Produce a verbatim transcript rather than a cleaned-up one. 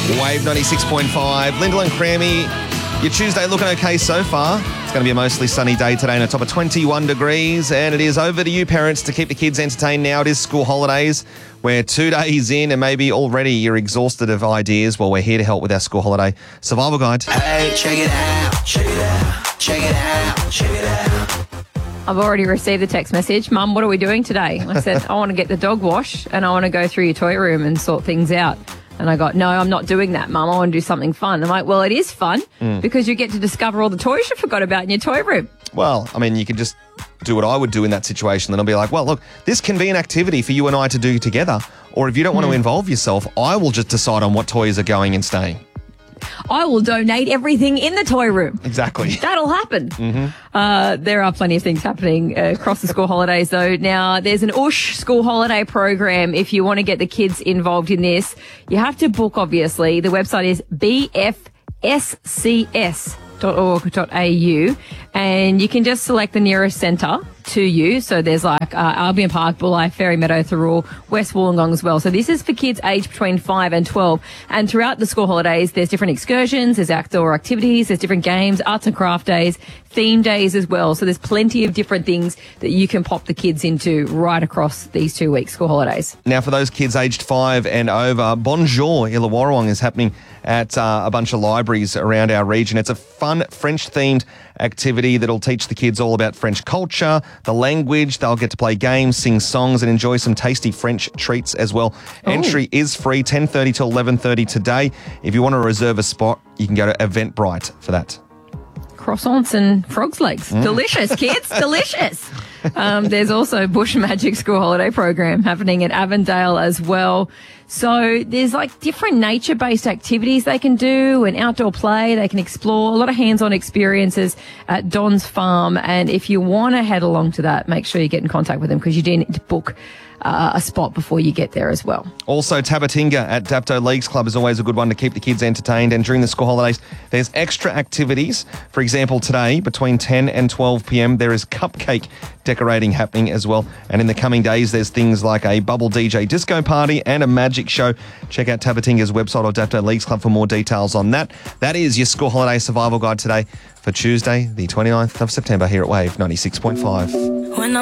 Wave ninety-six point five. Lyndall and Crammy, your Tuesday looking okay so far. It's going to be a mostly sunny day today and a top of twenty-one degrees. And it is over to you, parents, to keep the kids entertained now. It is school holidays. We're two days in and maybe already you're exhausted of ideas. Well, we're here to help with our school holiday survival guide. Hey, check it out, check it out, check it out, check it out. I've already received the text message. Mum, what are we doing today? I said, I want to get the dog wash and I want to go through your toy room and sort things out. And I got, no, I'm not doing that, Mum. I want to do something fun. I'm like, well, it is fun mm. because you get to discover all the toys you forgot about in your toy room. Well, I mean, you could just do what I would do in that situation. Then I'll be like, well, look, this can be an activity for you and I to do together. Or if you don't want mm. to involve yourself, I will just decide on what toys are going and staying. I will donate everything in the toy room. Exactly. That'll happen. Mm-hmm. Uh, there are plenty of things happening uh, across the school holidays, though. Now, there's an Oosh school holiday program. If you want to get the kids involved in this, you have to book, obviously. The website is b f s c s dot org dot a u, and you can just select the nearest centre to you. So there's like uh, Albion Park, Bulli, Fairy Meadow, Thurrool, West Wollongong as well. So this is for kids aged between five and twelve. And throughout the school holidays, there's different excursions, there's outdoor activities, there's different games, arts and craft days, theme days as well. So there's plenty of different things that you can pop the kids into right across these two weeks school holidays. Now, for those kids aged five and over, Bonjour Illawarrawong is happening at uh, a bunch of libraries around our region. It's a fun French-themed activity that'll teach the kids all about French culture, the language. They'll get to play games, sing songs and enjoy some tasty French treats as well. Ooh. Entry is free, ten thirty till eleven thirty today. If you want to reserve a spot, you can go to Eventbrite for that. Croissants and frog's legs. Mm. Delicious, kids. Delicious. Um, there's also Bush Magic School Holiday Program happening at Avondale as well. So there's like different nature-based activities they can do and outdoor play. They can explore a lot of hands-on experiences at Don's Farm. And if you want to head along to that, make sure you get in contact with them because you do need to book Uh, a spot before you get there as well. Also, Tabatinga at Dapto Leagues Club is always a good one to keep the kids entertained. And during the school holidays, there's extra activities. For example, today, between ten and twelve p.m, there is cupcake decorating happening as well. And in the coming days, there's things like a bubble D J disco party and a magic show. Check out Tabatinga's website or Dapto Leagues Club for more details on that. That is your school holiday survival guide today for Tuesday, the twenty-ninth of September here at Wave ninety-six point five.